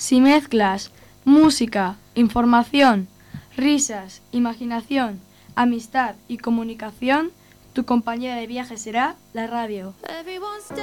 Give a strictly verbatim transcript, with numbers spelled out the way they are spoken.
Si mezclas música, información, risas, imaginación, amistad y comunicación, tu compañera de viaje será la radio.